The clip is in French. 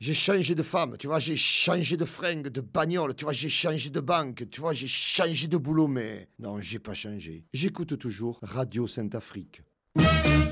J'ai changé de femme, tu vois, j'ai changé de fringue, de bagnole, tu vois, j'ai changé de banque, tu vois, j'ai changé de boulot, mais non, j'ai pas changé. J'écoute toujours Radio Saint-Afrique.